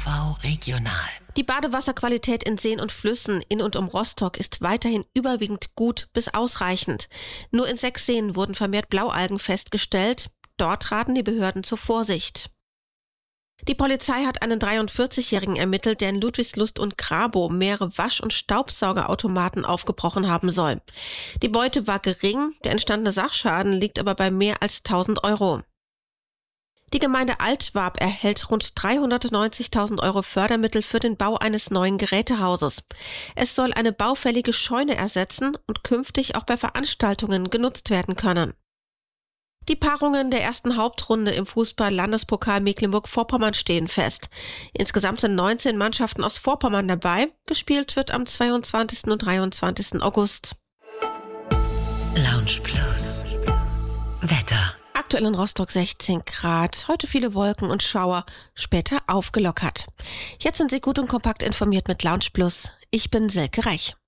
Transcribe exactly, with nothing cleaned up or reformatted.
V Regional. Die Badewasserqualität in Seen und Flüssen in und um Rostock ist weiterhin überwiegend gut bis ausreichend. Nur in sechs Seen wurden vermehrt Blaualgen festgestellt. Dort raten die Behörden zur Vorsicht. Die Polizei hat einen dreiundvierzigjährigen ermittelt, der in Ludwigslust und Grabow mehrere Wasch- und Staubsaugerautomaten aufgebrochen haben soll. Die Beute war gering, der entstandene Sachschaden liegt aber bei mehr als tausend Euro. Die Gemeinde Altwarp erhält rund dreihundertneunzigtausend Euro Fördermittel für den Bau eines neuen Gerätehauses. Es soll eine baufällige Scheune ersetzen und künftig auch bei Veranstaltungen genutzt werden können. Die Paarungen der ersten Hauptrunde im Fußball-Landespokal Mecklenburg-Vorpommern stehen fest. Insgesamt sind neunzehn Mannschaften aus Vorpommern dabei. Gespielt wird am zweiundzwanzigsten und dreiundzwanzigsten August. Lounge Plus. Wetter. Aktuell in Rostock sechzehn Grad, heute viele Wolken und Schauer, später aufgelockert. Jetzt sind Sie gut und kompakt informiert mit Lounge Plus. Ich bin Silke Reich.